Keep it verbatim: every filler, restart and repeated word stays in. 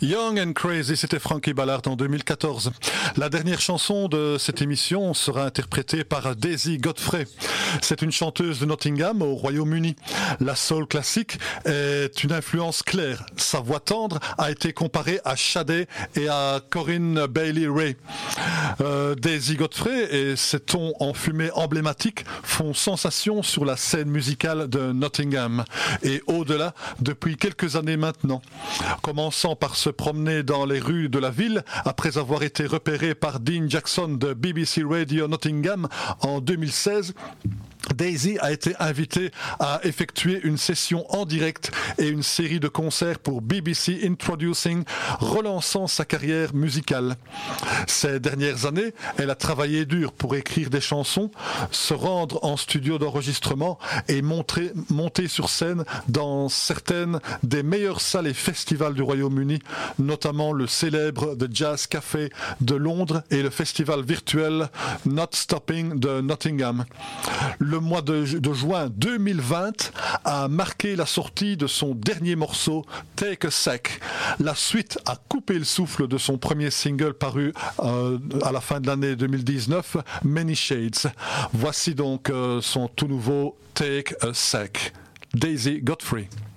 Young and Crazy, c'était Frankie Ballard en deux mille quatorze. La dernière chanson de cette émission sera interprétée par Daisy Godfrey. C'est une chanteuse de Nottingham au Royaume-Uni. La soul classique est une influence claire. Sa voix tendre a été comparée à Sade et à Corinne Bailey Rae. Euh, Daisy Godfrey et ses tons en fumée emblématiques font sensation sur la scène musicale de Nottingham et au-delà depuis quelques années maintenant. Commençant par se promener dans les rues de la ville après avoir été repéré par Dean Jackson de B B C Radio Nottingham en deux mille seize, Daisy a été invitée à effectuer une session en direct et une série de concerts pour B B C Introducing, relançant sa carrière musicale. Ces dernières années, elle a travaillé dur pour écrire des chansons, se rendre en studio d'enregistrement et montrer, monter sur scène dans certaines des meilleures salles et festivals du Royaume-Uni, notamment le célèbre The Jazz Café de Londres et le festival virtuel Not Stopping de Nottingham. Le mois de, de juin deux mille vingt a marqué la sortie de son dernier morceau, Take a Sec. La suite a coupé le souffle de son premier single paru euh, à la fin de l'année deux mille dix-neuf, Many Shades. Voici donc euh, son tout nouveau Take a Sec. Daisy Godfrey.